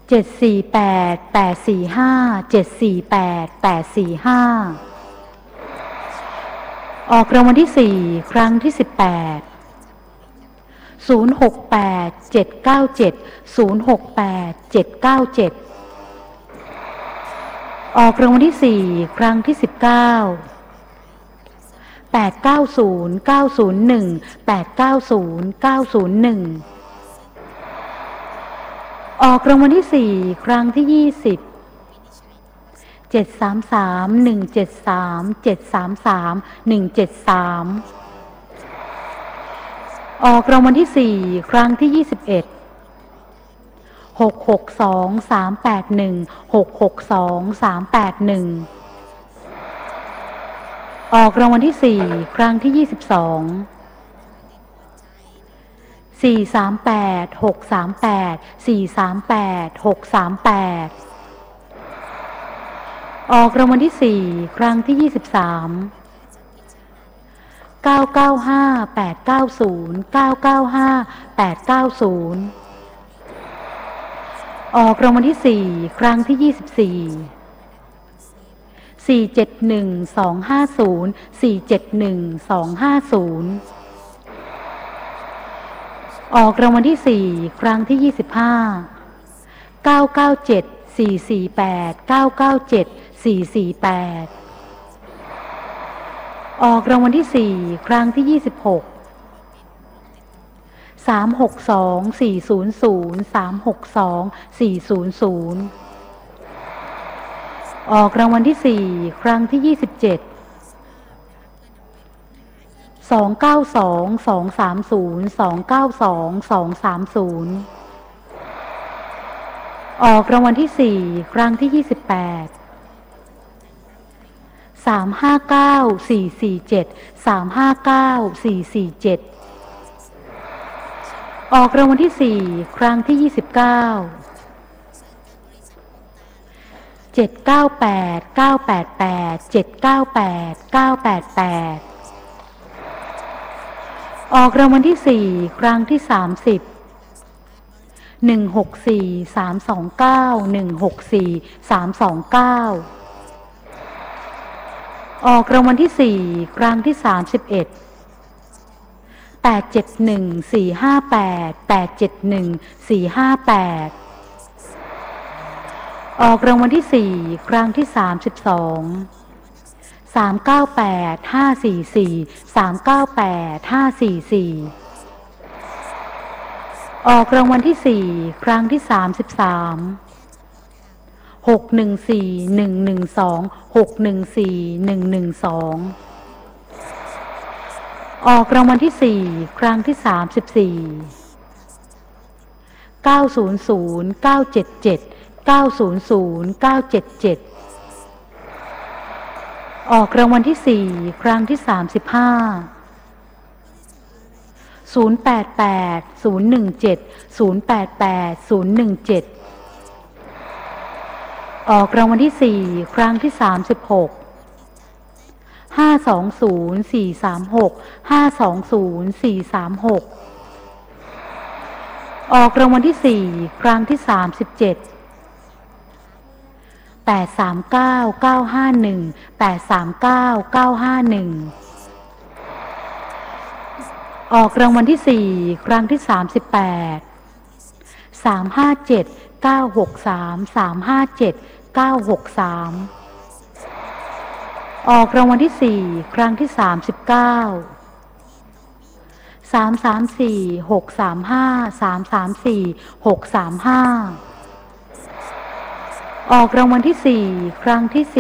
ออกรางวัลที่สี่ครั้งที่18 ออกรางวัลที่สี่ครั้งที่19 ออกรางวัลที่สี่ครั้งที่20 ออกรางวัลที่สี่ครั้งที่21 ออกรางวัลที่สี่ครั้งที่22 ออกรางวัลที่สี่ครั้งที่23 ออกรางวัลที่สี่ครั้งที่24 ออกรางวัลที่สี่ครั้งที่25 ออกรางวัลที่สี่ครั้งที่26 ออกรางวัลที่สี่ครั้งที่27 ออกรางวัลที่สี่ครั้งที่28 ออกรางวัลที่สี่ครั้งที่29 ออกรางวัลที่สี่ครั้งที่30 ออกรางวัลที่สี่ครั้งที่31 ออกรางวัลที่สี่ครั้งที่32 ออกรางวัลที่สี่ครั้งที่33 ออกรางวัลที่สี่ครั้งที่34 ออกรางวัลที่สี่ครั้งที่35 ออกรางวัลที่สี่ครั้งที่36 ออกรางวัลที่สี่ครั้งที่37 ออกรางวัลที่สี่ครั้งที่38 ออกรางวัลที่สี่ครั้งที่39 ออกรางวัลที่สี่ครั้งที่40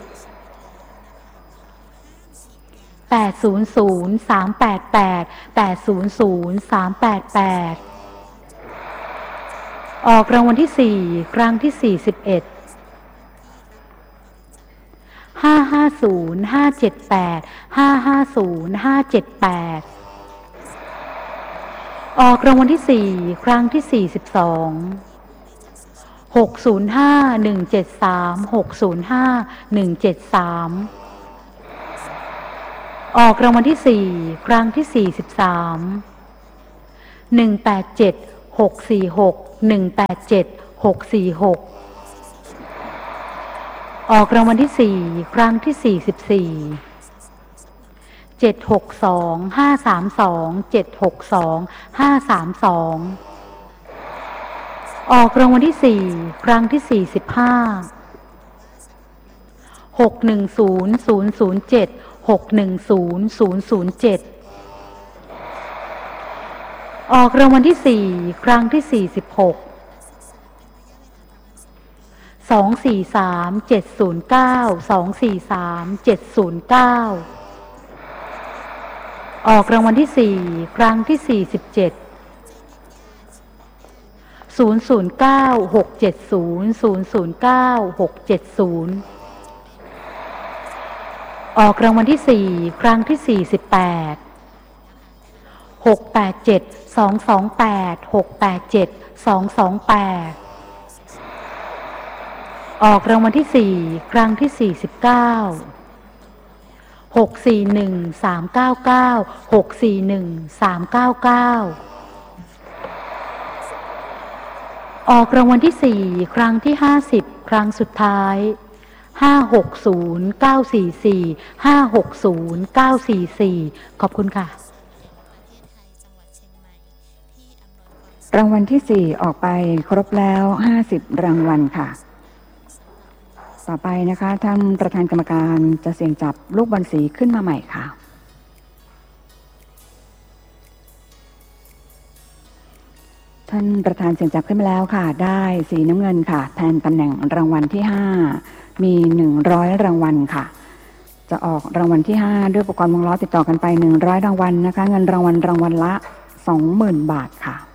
ออกรางวัลที่สี่ครั้งที่41 ออกรางวัลที่สี่ครั้งที่42 ออกรางวัลที่สี่ครั้งที่43 ออกรางวัลที่สี่ครั้งที่ 646ออกรางวัลที่สี่ครั้งที่44 762 532 762 532ออกรางวัลที่สี่ครั้งที่45 610007 610007ออกรางวัลที่สี่ครั้งที่46 243 709 243 709ออกรางวัลที่สี่ครั้งที่47 009 670 009 670ออกรางวัลที่สี่ครั้งที่48 687 228 687 228ออกรางวัลที่สี่ครั้งที่49 641 399 641 399ออกรางวัลที่สี่ครั้งที่50ครั้งสุดท้าย560 944 560 944ขอบคุณค่ะรางวัลที่สี่ออกไปครบแล้ว50รางวัลค่ะต่อไปนะคะท่านประธานกรรมการจะเสี่ยงจับลูกบอลสีขึ้นมาใหม่ค่ะท่านประธานเสี่ยงจับขึ้นมาแล้วค่ะได้สีน้ำเงินค่ะแทนตำแหน่งรางวัลที่5มี100รางวัลค่ะจะออกรางวัลที่5ด้วยอุปกรณ์วงล้อติดต่อกันไป100รางวัลนะคะเงินรางวัลละ 20,000 บาทค่ะ